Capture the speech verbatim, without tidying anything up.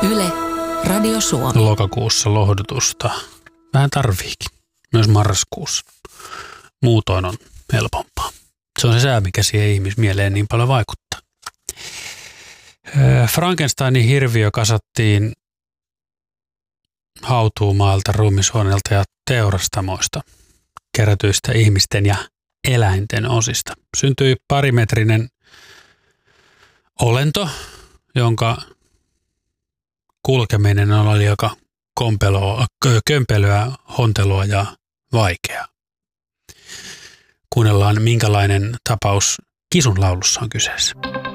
Yle, Radio Suomi. Lokakuussa lohdutusta vähän tarviikin, myös marraskuussa. Muutoin on helpompaa. Se on se sää, mikä siihen ihmismieleen niin paljon vaikuttaa. Frankensteinin hirviö kasattiin hautuumaalta, ruumishuoneelta ja teurastamoista kerätyistä ihmisten ja eläinten osista. Syntyi parimetrinen olento, jonka kulkeminen oli aika kompeloa, kömpelöä, hontelua ja vaikeaa. Kuunnellaan, minkälainen tapaus Kisun laulussa on kyseessä.